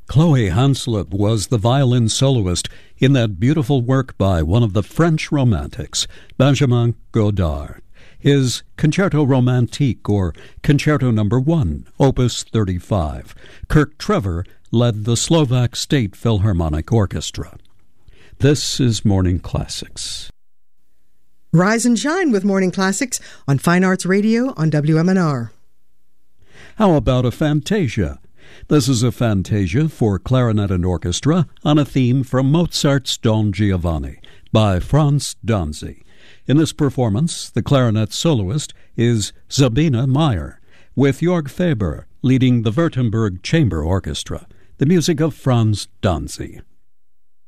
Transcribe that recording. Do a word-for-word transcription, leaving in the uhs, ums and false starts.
Chloe Hanslip was the violin soloist in that beautiful work by one of the French romantics, Benjamin Godard. His Concerto Romantique, or Concerto Number One, Opus thirty-five. Kirk Trevor led the Slovak State Philharmonic Orchestra. This is Morning Classics. Rise and shine with Morning Classics on Fine Arts Radio on W M N R. How about a fantasia? This is a fantasia for clarinet and orchestra on a theme from Mozart's Don Giovanni by Franz Danzi. In this performance, the clarinet soloist is Sabine Meyer, with Jörg Faber leading the Württemberg Chamber Orchestra. The music of Franz Danzi.